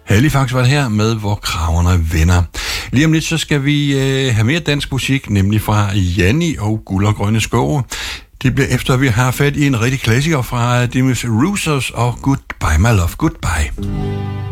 Halifax var det her med, hvor kragerne vender. Lige om lidt, så skal vi have mere dansk musik, nemlig fra Janni og Guld og Grønne Skove. Det bliver efter, at vi har fat i en rigtig klassiker fra Demis Roussos og Goodbye My Love, Goodbye.